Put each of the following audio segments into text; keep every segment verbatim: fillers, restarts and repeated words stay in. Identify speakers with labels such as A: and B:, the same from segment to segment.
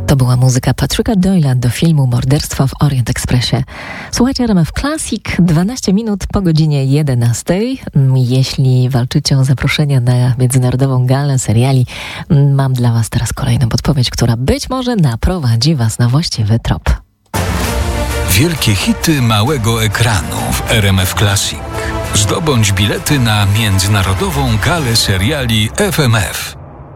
A: To była muzyka Patricka Doyle'a do filmu Morderstwo w Orient Expressie. Słuchajcie R M F Classic, dwanaście minut po godzinie jedenastej. Jeśli walczycie o zaproszenia na międzynarodową galę seriali, mam dla Was teraz kolejną podpowiedź, która być może naprowadzi Was na właściwy trop.
B: Wielkie hity małego ekranu w R M F Classic. Zdobądź bilety na międzynarodową galę seriali F M F.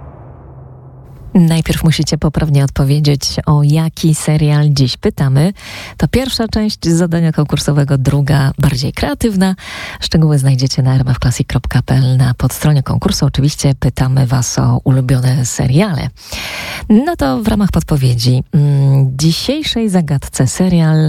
A: Najpierw musicie poprawnie odpowiedzieć, o jaki serial dziś pytamy. To pierwsza część zadania konkursowego, druga bardziej kreatywna. Szczegóły znajdziecie na r m f classic kropka p l. Na podstronie konkursu oczywiście pytamy Was o ulubione seriale. No to w ramach podpowiedzi dzisiejszej zagadce serial,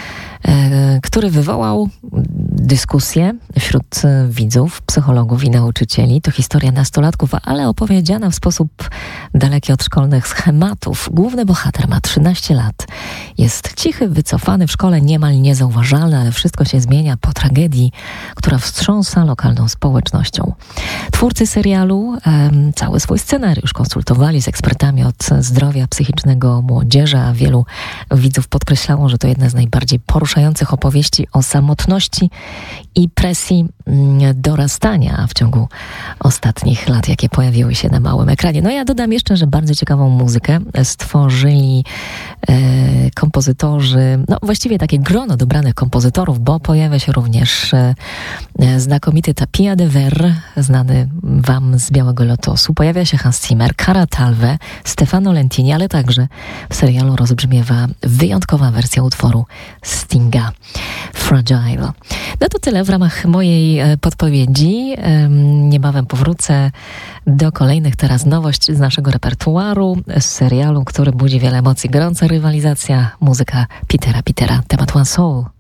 A: który wywołał dyskusję wśród widzów, psychologów i nauczycieli. To historia nastolatków, ale opowiedziana w sposób daleki od szkolnych schematów. Główny bohater ma trzynaście lat. Jest cichy, wycofany, w szkole niemal niezauważalny, ale wszystko się zmienia po tragedii, która wstrząsa lokalną społecznością. Twórcy serialu um, cały swój scenariusz konsultowali z ekspertami od zdrowia psychicznego młodzieży, a wielu widzów podkreślało, że to jedna z najbardziej poruszających opowieści o samotności i presji dorastania w ciągu ostatnich lat, jakie pojawiły się na małym ekranie. No ja dodam jeszcze, że bardzo ciekawą muzykę stworzyli e, kompozytorzy, no właściwie takie grono dobranych kompozytorów, bo pojawia się również e, znakomity Tapia de Ver, znany Wam z Białego Lotosu. Pojawia się Hans Zimmer, Cara Talve, Stefano Lentini, ale także w serialu rozbrzmiewa wyjątkowa wersja utworu Stinga, Fragile. No to tyle w ramach mojej podpowiedzi. Niebawem powrócę do kolejnych. Teraz nowość z naszego repertuaru, z serialu, który budzi wiele emocji. Gorąca rywalizacja, muzyka Petera Petera, temat One Soul.